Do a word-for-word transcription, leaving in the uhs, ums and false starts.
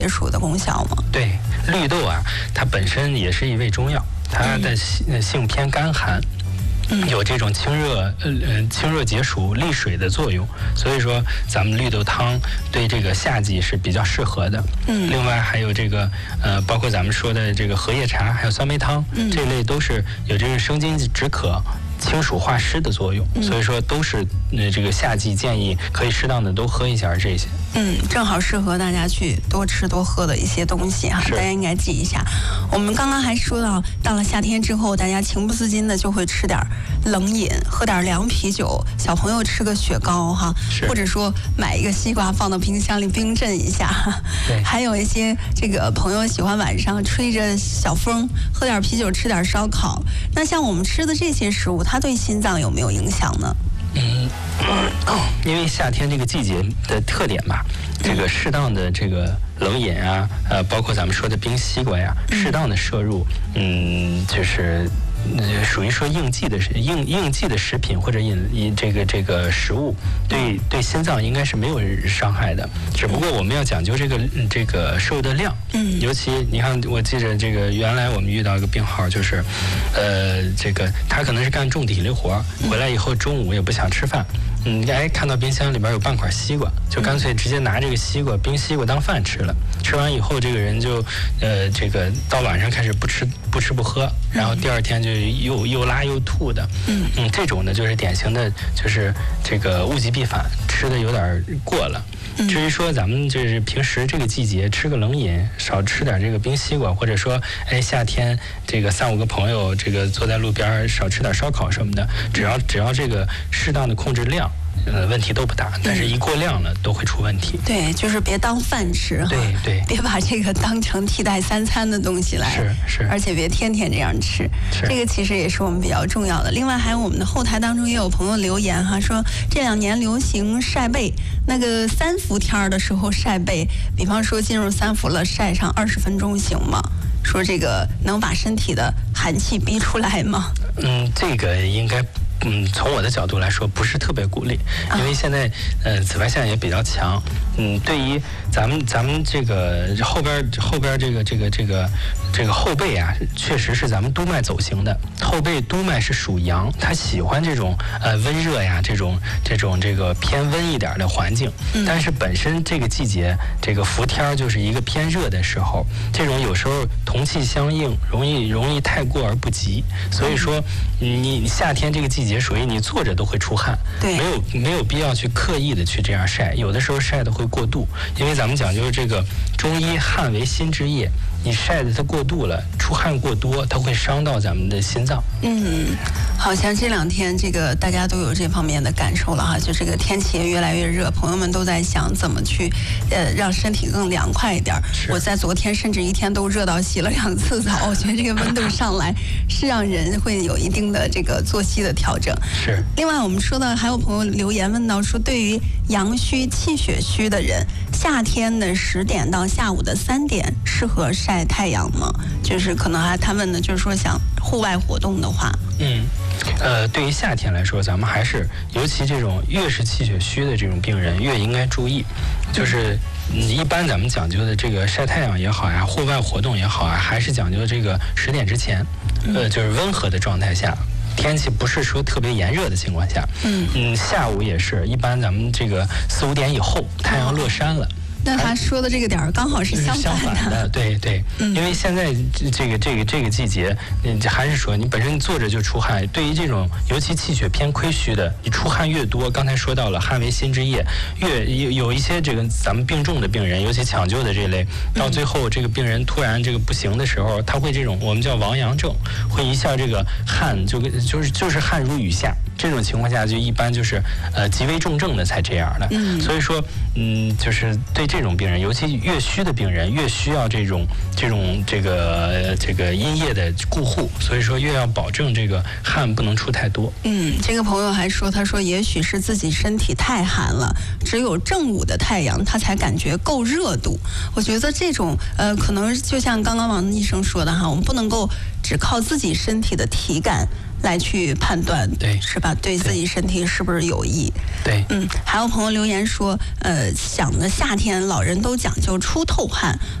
解暑的功效吗？ 对，绿豆啊，它本身也是一味中药，它的性性偏干寒。有这种清热呃呃清热解暑利水的作用，所以说咱们绿豆汤对这个夏季是比较适合的。嗯，另外还有这个呃，包括咱们说的这个荷叶茶，还有酸梅汤，嗯、这类都是有这个生津止渴、清暑化湿的作用，嗯、所以说都是呃这个夏季建议可以适当的都喝一下这些。 嗯，正好适合大家去多吃多喝的一些东西哈，大家应该记一下。我们刚刚还说到，到了夏天之后，大家情不自禁的就会吃点冷饮，喝点凉啤酒，小朋友吃个雪糕哈，或者说买一个西瓜放到冰箱里冰镇一下。对，还有一些这个朋友喜欢晚上吹着小风，喝点啤酒，吃点烧烤。那像我们吃的这些食物，它对心脏有没有影响呢？ 嗯，因为夏天这个季节的特点吧，这个适当的这个冷饮啊，呃，包括咱们说的冰西瓜呀，适当的摄入，嗯，就是呃属于说应季的应应季的食品或者饮饮这个这个食物，对对心脏应该是没有伤害的，只不过我们要讲究这个这个摄入的量，嗯，尤其你看，我记着这个原来我们遇到一个病号，就是，呃，这个他可能是干重体力活，回来以后中午也不想吃饭。嗯，哎，看到冰箱里边有半块西瓜，就干脆直接拿这个西瓜冰西瓜当饭吃了。吃完以后，这个人就，呃，这个到晚上开始不吃不吃不喝，然后第二天就又又拉又吐的。嗯嗯，这种呢就是典型的，就是这个物极必反，吃的有点过了。至于说咱们就是平时这个季节吃个冷饮，少吃点这个冰西瓜，或者说哎夏天这个三五个朋友这个坐在路边少吃点烧烤什么的，只要只要这个适当的控制量，呃，问题都不大，但是一过量了都会出问题。 对，就是别当饭吃哈， 对对， 别把这个当成替代三餐的东西来， 是是， 而且别天天这样吃，这个其实也是我们比较重要的。另外还有我们的后台当中也有朋友留言哈，说这两年流行晒背，那个三伏天的时候晒背，比方说进入三伏了，晒上二十分钟行吗？说这个能把身体的寒气逼出来吗？ 嗯，这个应该。嗯，从我的角度来说，不是特别鼓励，因为现在呃紫外线也比较强。嗯，对于咱们咱们这个后边后边这个这个这个这个后背啊，确实是咱们督脉走形的。后背督脉是属阳，它喜欢这种呃温热呀，这种这种这个偏温一点的环境。但是本身这个季节这个伏天就是一个偏热的时候，这种有时候同气相应，容易容易太过而不及。所以说，你夏天这个季节。也属于你坐着都会出汗，没有没有必要去刻意的去这样晒，有的时候晒的会过度，因为咱们讲究这个中医汗为心之液，你晒的它过度了，出汗过多，它会伤到咱们的心脏。 嗯，好像这两天这个大家都有这方面的感受了哈，就这个天气也越来越热，朋友们都在想怎么去呃让身体更凉快一点。我在昨天甚至一天都热到洗了两次澡，我觉得这个温度上来是让人会有一定的这个作息的调整。 是。 另外我们说到还有朋友留言问到说，对于阳虚气血虚的人，夏天的十点到下午的三点适合晒太阳吗？就是可能还他问的就是说想户外活动的话， 嗯，呃，对于夏天来说，咱们还是尤其这种越是气血虚的这种病人，越应该注意，就是嗯，一般咱们讲究的这个晒太阳也好呀，户外活动也好啊，还是讲究这个十点之前，呃，就是温和的状态下。天气不是说特别炎热的情况下，嗯嗯，下午也是一般咱们这个四五点以后，太阳落山了。 那他说的这个点儿刚好是相反的，相反的，对对、嗯，因为现在这个这个这个季节，嗯，还是说你本身坐着就出汗，对于这种尤其气血偏亏虚的，你出汗越多，刚才说到了汗为心之液，越有有一些这个咱们病重的病人，尤其抢救的这类，到最后这个病人突然这个不行的时候，他会这种我们叫亡阳症，会一下这个汗就就是就是汗如雨下，这种情况下就一般就是呃极为重症的才这样的，嗯，所以说嗯就是对。这种病人，尤其越虚的病人，越需要这种这种这个这个阴液的固护，所以说越要保证这个汗不能出太多。 嗯，这个朋友还说，他说也许是自己身体太寒了，只有正午的太阳，他才感觉够热度。我觉得这种呃，可能就像刚刚王医生说的哈，我们不能够只靠自己身体的体感来去判断， 对， 是吧？对自己身体是不是有益？ 对， 嗯，还有朋友留言说，呃，想着夏天老人都讲究出透汗，